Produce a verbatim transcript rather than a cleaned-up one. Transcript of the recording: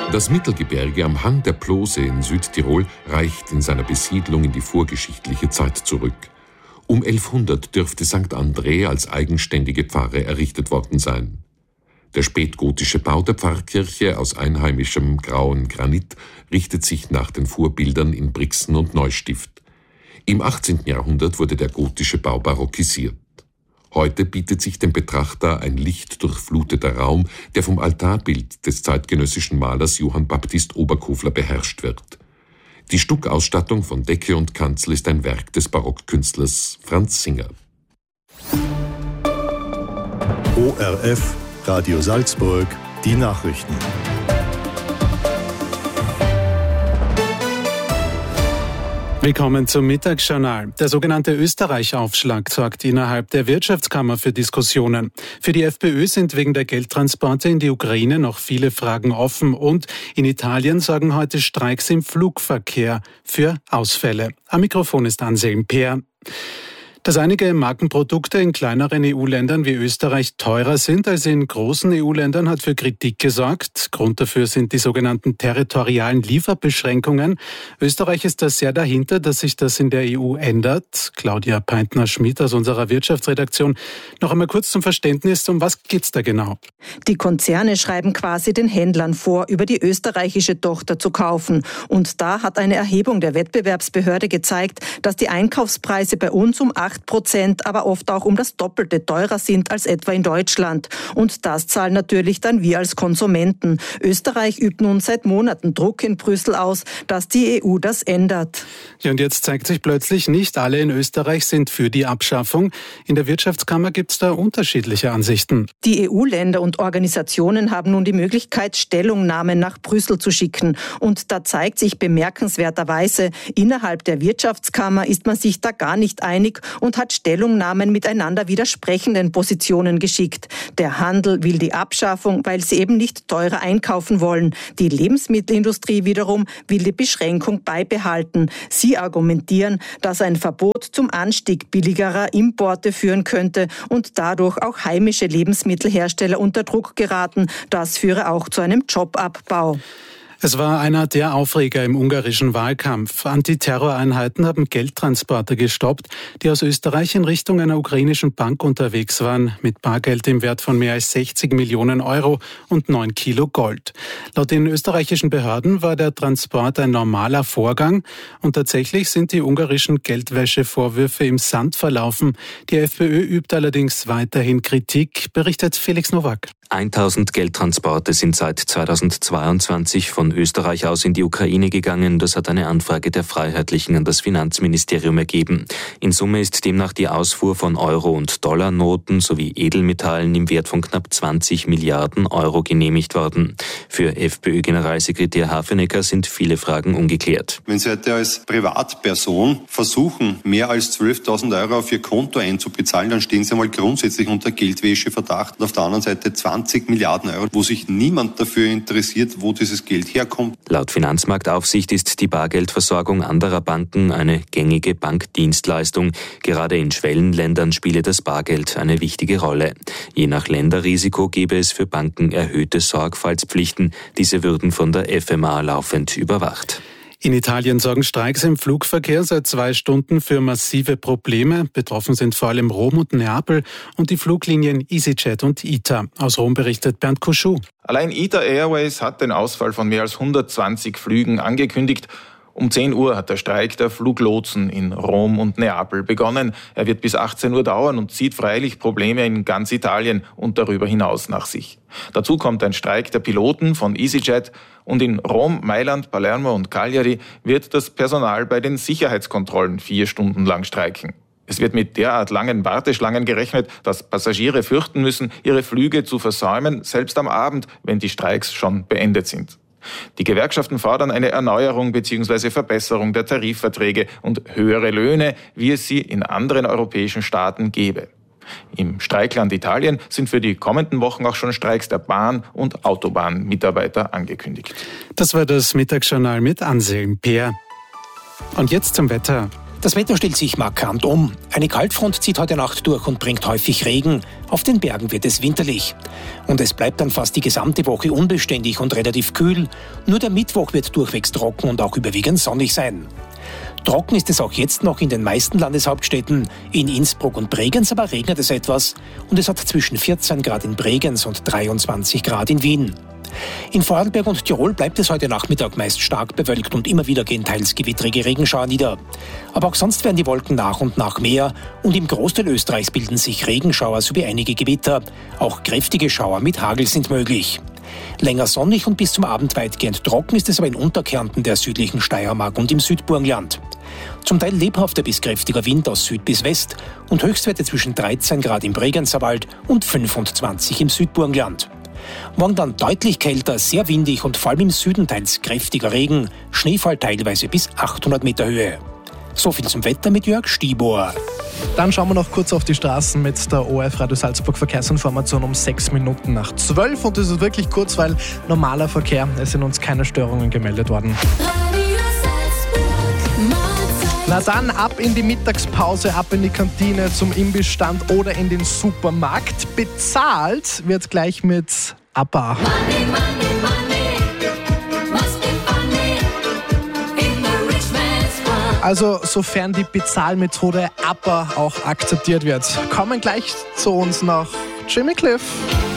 Das Mittelgebirge am Hang der Plose in Südtirol reicht in seiner Besiedlung in die vorgeschichtliche Zeit zurück. Um elfhundert dürfte Sankt Andrä als eigenständige Pfarre errichtet worden sein. Der spätgotische Bau der Pfarrkirche aus einheimischem grauen Granit richtet sich nach den Vorbildern in Brixen und Neustift. Im achtzehnten Jahrhundert wurde der gotische Bau barockisiert. Heute bietet sich dem Betrachter ein lichtdurchfluteter Raum, der vom Altarbild des zeitgenössischen Malers Johann Baptist Oberkofler beherrscht wird. Die Stuckausstattung von Decke und Kanzel ist ein Werk des Barockkünstlers Franz Singer. O R F, Radio Salzburg, die Nachrichten. Willkommen zum Mittagsjournal. Der sogenannte Österreich-Aufschlag sorgt innerhalb der Wirtschaftskammer für Diskussionen. Für die FPÖ sind wegen der Geldtransporte in die Ukraine noch viele Fragen offen und in Italien sorgen heute Streiks im Flugverkehr für Ausfälle. Am Mikrofon ist Anselm Peer. Dass einige Markenprodukte in kleineren E U-Ländern wie Österreich teurer sind als in großen E U-Ländern, hat für Kritik gesorgt. Grund dafür sind die sogenannten territorialen Lieferbeschränkungen. Österreich ist da sehr dahinter, dass sich das in der E U ändert. Claudia Peintner-Schmidt aus unserer Wirtschaftsredaktion. Noch einmal kurz zum Verständnis, um was geht's da genau? Die Konzerne schreiben quasi den Händlern vor, über die österreichische Tochter zu kaufen. Und da hat eine Erhebung der Wettbewerbsbehörde gezeigt, dass die Einkaufspreise bei uns um acht Prozent, aber oft auch um das Doppelte teurer sind als etwa in Deutschland. Und das zahlen natürlich dann wir als Konsumenten. Österreich übt nun seit Monaten Druck in Brüssel aus, dass die E U das ändert. Ja, und jetzt zeigt sich plötzlich, nicht alle in Österreich sind für die Abschaffung. In der Wirtschaftskammer gibt es da unterschiedliche Ansichten. Die E U-Länder und Organisationen haben nun die Möglichkeit, Stellungnahmen nach Brüssel zu schicken. Und da zeigt sich bemerkenswerterweise, innerhalb der Wirtschaftskammer ist man sich da gar nicht einig und hat Stellungnahmen mit einander widersprechenden Positionen geschickt. Der Handel will die Abschaffung, weil sie eben nicht teurer einkaufen wollen. Die Lebensmittelindustrie wiederum will die Beschränkung beibehalten. Sie argumentieren, dass ein Verbot zum Anstieg billigerer Importe führen könnte und dadurch auch heimische Lebensmittelhersteller unter Druck geraten. Das führe auch zu einem Jobabbau. Es war einer der Aufreger im ungarischen Wahlkampf. Antiterroreinheiten haben Geldtransporte gestoppt, die aus Österreich in Richtung einer ukrainischen Bank unterwegs waren, mit Bargeld im Wert von mehr als sechzig Millionen Euro und neun Kilo Gold. Laut den österreichischen Behörden war der Transport ein normaler Vorgang und tatsächlich sind die ungarischen Geldwäschevorwürfe im Sand verlaufen. Die FPÖ übt allerdings weiterhin Kritik, berichtet Felix Nowak. tausend Geldtransporte sind seit zweitausendzweiundzwanzig von Österreich aus in die Ukraine gegangen. Das hat eine Anfrage der Freiheitlichen an das Finanzministerium ergeben. In Summe ist demnach die Ausfuhr von Euro- und Dollarnoten sowie Edelmetallen im Wert von knapp zwanzig Milliarden Euro genehmigt worden. Für FPÖ-Generalsekretär Hafenecker sind viele Fragen ungeklärt. Wenn Sie heute als Privatperson versuchen, mehr als zwölftausend Euro auf Ihr Konto einzubezahlen, dann stehen Sie einmal grundsätzlich unter Geldwäscheverdacht. Und auf der anderen Seite zwanzig Milliarden Euro, wo sich niemand dafür interessiert, wo dieses Geld herkommt. Laut Finanzmarktaufsicht ist die Bargeldversorgung anderer Banken eine gängige Bankdienstleistung. Gerade in Schwellenländern spiele das Bargeld eine wichtige Rolle. Je nach Länderrisiko gebe es für Banken erhöhte Sorgfaltspflichten. Diese würden von der F M A laufend überwacht. In Italien sorgen Streiks im Flugverkehr seit zwei Stunden für massive Probleme. Betroffen sind vor allem Rom und Neapel und die Fluglinien EasyJet und I T A. Aus Rom berichtet Bernd Kuschu. Allein I T A Airways hat den Ausfall von mehr als hundertzwanzig Flügen angekündigt. Um zehn Uhr hat der Streik der Fluglotsen in Rom und Neapel begonnen. Er wird bis achtzehn Uhr dauern und zieht freilich Probleme in ganz Italien und darüber hinaus nach sich. Dazu kommt ein Streik der Piloten von EasyJet und in Rom, Mailand, Palermo und Cagliari wird das Personal bei den Sicherheitskontrollen vier Stunden lang streiken. Es wird mit derart langen Warteschlangen gerechnet, dass Passagiere fürchten müssen, ihre Flüge zu versäumen, selbst am Abend, wenn die Streiks schon beendet sind. Die Gewerkschaften fordern eine Erneuerung bzw. Verbesserung der Tarifverträge und höhere Löhne, wie es sie in anderen europäischen Staaten gäbe. Im Streikland Italien sind für die kommenden Wochen auch schon Streiks der Bahn- und Autobahnmitarbeiter angekündigt. Das war das Mittagsjournal mit Anselm Peer. Und jetzt zum Wetter. Das Wetter stellt sich markant um. Eine Kaltfront zieht heute Nacht durch und bringt häufig Regen. Auf den Bergen wird es winterlich. Und es bleibt dann fast die gesamte Woche unbeständig und relativ kühl. Nur der Mittwoch wird durchwegs trocken und auch überwiegend sonnig sein. Trocken ist es auch jetzt noch in den meisten Landeshauptstädten. In Innsbruck und Bregenz aber regnet es etwas. Und es hat zwischen vierzehn Grad in Bregenz und dreiundzwanzig Grad in Wien. In Vorarlberg und Tirol bleibt es heute Nachmittag meist stark bewölkt und immer wieder gehen teils gewittrige Regenschauer nieder. Aber auch sonst werden die Wolken nach und nach mehr und im Großteil Österreichs bilden sich Regenschauer sowie einige Gewitter. Auch kräftige Schauer mit Hagel sind möglich. Länger sonnig und bis zum Abend weitgehend trocken ist es aber in Unterkärnten, der südlichen Steiermark und im Südburgenland. Zum Teil lebhafter bis kräftiger Wind aus Süd bis West und Höchstwerte zwischen dreizehn Grad im Bregenzerwald und fünfundzwanzig im Südburgenland. Morgen dann deutlich kälter, sehr windig und vor allem im Süden teils kräftiger Regen, Schneefall teilweise bis achthundert Meter Höhe. So viel zum Wetter mit Jörg Stibor. Dann schauen wir noch kurz auf die Straßen mit der O R F Radio Salzburg Verkehrsinformation um sechs Minuten nach zwölf. Und das ist wirklich kurz, weil normaler Verkehr, es sind uns keine Störungen gemeldet worden. Na dann ab in die Mittagspause, ab in die Kantine, zum Imbissstand oder in den Supermarkt. Bezahlt wird gleich mit ABBA. Money, money, money. Must be funny in the rich man's world. Also sofern die Bezahlmethode ABBA auch akzeptiert wird. Kommen gleich zu uns nach Jimmy Cliff.